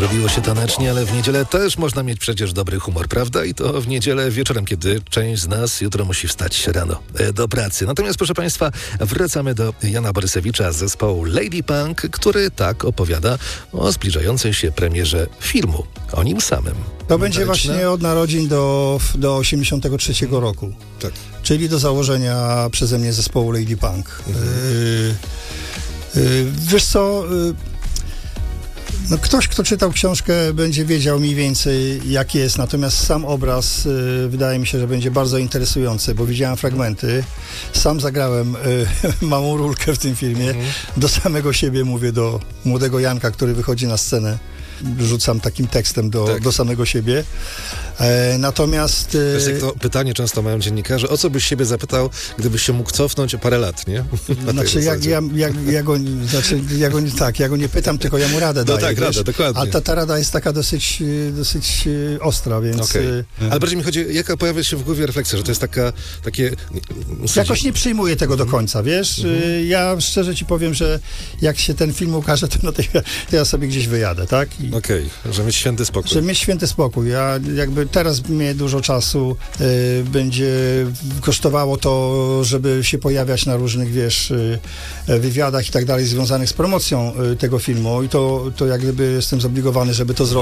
Zrobiło się tanecznie, ale w niedzielę też można mieć przecież dobry humor, prawda? I to w niedzielę wieczorem, kiedy część z nas jutro musi wstać rano do pracy. Natomiast, proszę Państwa, wracamy do Jana Borysewicza z zespołu Lady Punk, który tak opowiada o zbliżającej się premierze filmu o nim samym. To będzie właśnie od narodzin do 83 roku. Tak. Czyli do założenia przeze mnie zespołu Lady Punk. Wiesz co... No ktoś, kto czytał książkę, będzie wiedział mniej więcej, jak jest, natomiast sam obraz wydaje mi się, że będzie bardzo interesujący, bo widziałem fragmenty, sam zagrałem małą rulkę w tym filmie, do samego siebie mówię, do młodego Janka, który wychodzi na scenę, rzucam takim tekstem do samego siebie. Natomiast... To pytanie często mają dziennikarze, o co byś siebie zapytał, gdybyś się mógł cofnąć o parę lat, nie? Ja go nie pytam, tylko ja mu radę daję. Tak, radę, dokładnie. A ta rada jest taka dosyć ostra, więc... Okay. Ale bardziej mi chodzi, jaka pojawia się w głowie refleksja, że to jest takie... Jakoś nie przyjmuję tego do końca, wiesz? Ja szczerze ci powiem, że jak się ten film ukaże, to ja sobie gdzieś wyjadę, tak? Okej, że mieć święty spokój. Że mieć święty spokój. Ja jakby teraz mnie dużo czasu będzie kosztowało to, żeby się pojawiać na różnych, wiesz, wywiadach i tak dalej, związanych z promocją tego filmu i to jak gdyby jestem zobligowany, żeby to zrobić.